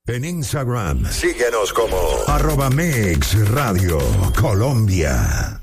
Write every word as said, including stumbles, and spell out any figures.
En Instagram, síguenos como arroba Mix Radio Colombia.